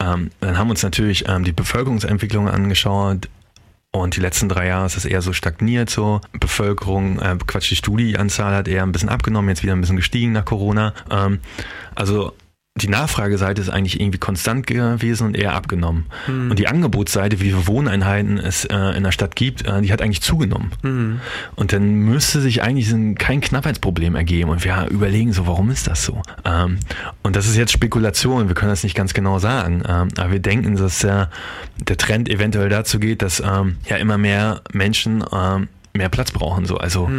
Dann haben wir uns natürlich die Bevölkerungsentwicklung angeschaut. Und die letzten 3 Jahre ist es eher so stagniert, so Bevölkerung, die Studieanzahl hat eher ein bisschen abgenommen, jetzt wieder ein bisschen gestiegen nach Corona. Also die Nachfrageseite ist eigentlich irgendwie konstant gewesen und eher abgenommen. Und die Angebotsseite, wie viele Wohneinheiten es in der Stadt gibt, die hat eigentlich zugenommen. Und dann müsste sich eigentlich kein Knappheitsproblem ergeben. Und wir überlegen so, warum ist das so? Und das ist jetzt Spekulation, wir können das nicht ganz genau sagen. Aber wir denken, dass der Trend eventuell dazu geht, dass immer mehr Menschen mehr Platz brauchen. So. Also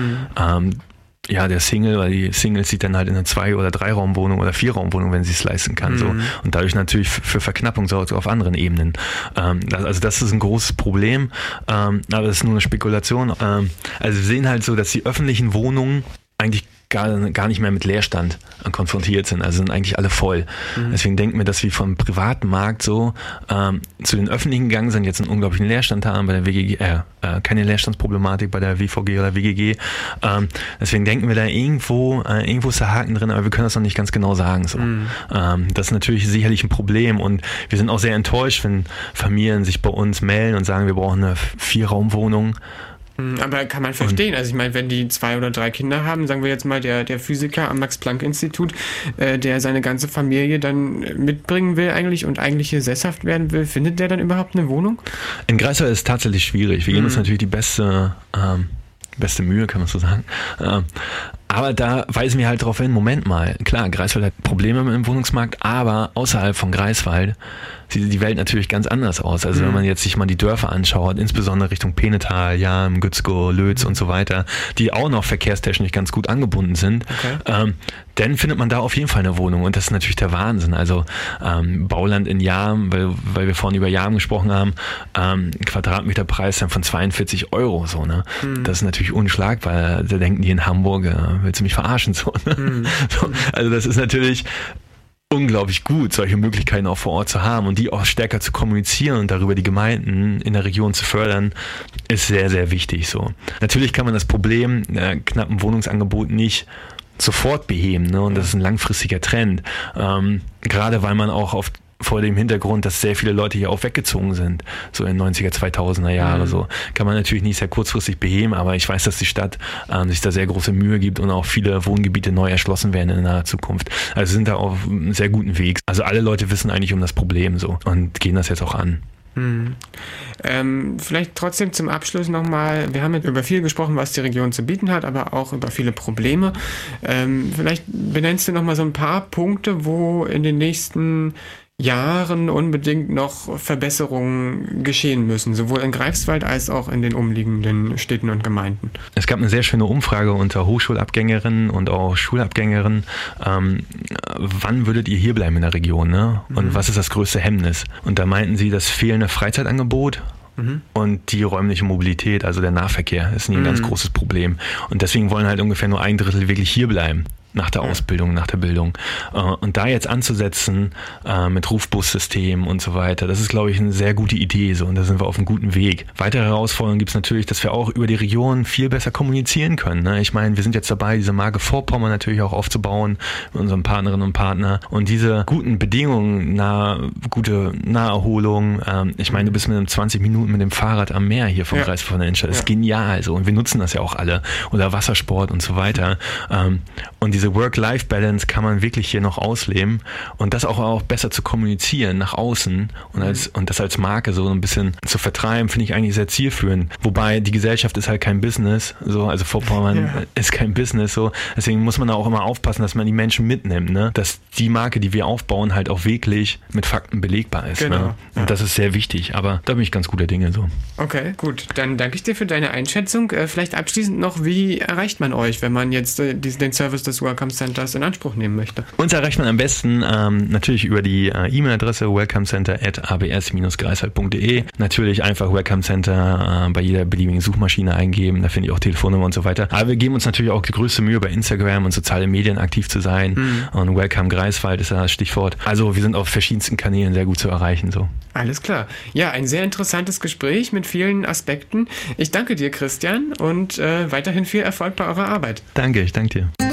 der Single, weil die Singles sieht dann halt in einer 2- oder 3-Raumwohnung oder 4-Raumwohnung, wenn sie es leisten kann. So. Und dadurch natürlich für Verknappung sorgt auf anderen Ebenen. Also das ist ein großes Problem, aber das ist nur eine Spekulation. Also wir sehen halt so, dass die öffentlichen Wohnungen eigentlich gar nicht mehr mit Leerstand konfrontiert sind. Also sind eigentlich alle voll. Deswegen denken wir, dass wir vom privaten Markt so zu den öffentlichen gegangen sind, jetzt einen unglaublichen Leerstand haben bei der WGG, keine Leerstandsproblematik bei der WVG oder WGG. Deswegen denken wir da irgendwo ist der Haken drin, aber wir können das noch nicht ganz genau sagen. So. Das ist natürlich sicherlich ein Problem und wir sind auch sehr enttäuscht, wenn Familien sich bei uns melden und sagen, wir brauchen eine 4-Raumwohnung. Aber kann man verstehen. Also ich meine, wenn die 2 oder 3 Kinder haben, sagen wir jetzt mal der Physiker am Max-Planck-Institut, der seine ganze Familie dann mitbringen will eigentlich und eigentlich hier sesshaft werden will, findet der dann überhaupt eine Wohnung? In Greifswald ist es tatsächlich schwierig. Wir geben uns natürlich die beste Mühe, kann man so sagen. Aber da weisen wir halt darauf hin, Moment mal, klar, Greifswald hat Probleme mit dem Wohnungsmarkt, aber außerhalb von Greifswald sieht die Welt natürlich ganz anders aus. Also wenn man jetzt sich mal die Dörfer anschaut, insbesondere Richtung Penetal, Jam, Gützkow, Lötz und so weiter, die auch noch verkehrstechnisch ganz gut angebunden sind, dann findet man da auf jeden Fall eine Wohnung und das ist natürlich der Wahnsinn. Also Bauland in Jam, weil wir vorhin über Jam gesprochen haben, Quadratmeterpreis dann von 42 €. So, ne? Das ist natürlich unschlagbar. Da denken die in Hamburg, willst du mich verarschen? So, ne? So, also das ist natürlich unglaublich gut, solche Möglichkeiten auch vor Ort zu haben und die auch stärker zu kommunizieren und darüber die Gemeinden in der Region zu fördern, ist sehr, sehr wichtig. So. Natürlich kann man das Problem knappen Wohnungsangebot nicht sofort beheben, ne? Und das ist ein langfristiger Trend. Gerade weil man auch vor dem Hintergrund, dass sehr viele Leute hier auch weggezogen sind, so in 90er, 2000er Jahre, so kann man natürlich nicht sehr kurzfristig beheben, aber ich weiß, dass die Stadt sich da sehr große Mühe gibt und auch viele Wohngebiete neu erschlossen werden in naher Zukunft. Also sind da auf einem sehr guten Weg. Also alle Leute wissen eigentlich um das Problem so und gehen das jetzt auch an. Vielleicht trotzdem zum Abschluss nochmal, wir haben jetzt über viel gesprochen, was die Region zu bieten hat, aber auch über viele Probleme. Vielleicht benennst du nochmal so ein paar Punkte, wo in den nächsten Jahren unbedingt noch Verbesserungen geschehen müssen, sowohl in Greifswald als auch in den umliegenden Städten und Gemeinden. Es gab eine sehr schöne Umfrage unter Hochschulabgängerinnen und auch Schulabgängerinnen. Wann würdet ihr hier bleiben in der Region? Ne? Und was ist das größte Hemmnis? Und da meinten sie, das fehlende Freizeitangebot und die räumliche Mobilität, also der Nahverkehr, ist ein ganz großes Problem. Und deswegen wollen halt ungefähr nur 1/3 wirklich hier bleiben. Nach der Ausbildung, nach der Bildung. Und da jetzt anzusetzen mit Rufbussystem und so weiter, das ist, glaube ich, eine sehr gute Idee. So, und da sind wir auf einem guten Weg. Weitere Herausforderungen gibt es natürlich, dass wir auch über die Region viel besser kommunizieren können. Ne? Ich meine, wir sind jetzt dabei, diese Marke Vorpommern natürlich auch aufzubauen mit unseren Partnerinnen und Partnern. Und diese guten Bedingungen, gute Naherholung, ich meine, du bist mit 20 Minuten mit dem Fahrrad am Meer hier vom Greifswald von der Innenstadt. Das ist genial. So. Und wir nutzen das ja auch alle. Oder Wassersport und so weiter. Und diese Work-Life-Balance kann man wirklich hier noch ausleben und das auch besser zu kommunizieren nach außen und das als Marke so ein bisschen zu vertreiben, finde ich eigentlich sehr zielführend. Wobei die Gesellschaft ist halt kein Business, so, also Vorpommern ist kein Business, so. Deswegen muss man da auch immer aufpassen, dass man die Menschen mitnimmt, ne? Dass die Marke, die wir aufbauen, halt auch wirklich mit Fakten belegbar ist. Genau. Ne? Und das ist sehr wichtig, aber da bin ich ganz guter Dinge so. Okay, gut. Dann danke ich dir für deine Einschätzung. Vielleicht abschließend noch, wie erreicht man euch, wenn man jetzt den Service des Welcome Centers in Anspruch nehmen möchte? Uns erreicht man am besten natürlich über die E-Mail-Adresse welcomecenter@abs-greifswald.de. Natürlich einfach Welcome Center bei jeder beliebigen Suchmaschine eingeben, da finde ich auch Telefonnummer und so weiter. Aber wir geben uns natürlich auch die größte Mühe, bei Instagram und sozialen Medien aktiv zu sein. Und Welcome Greifswald ist das Stichwort. Also wir sind auf verschiedensten Kanälen sehr gut zu erreichen. So. Alles klar. Ja, ein sehr interessantes Gespräch mit vielen Aspekten. Ich danke dir, Christian, und weiterhin viel Erfolg bei eurer Arbeit. Danke, ich danke dir.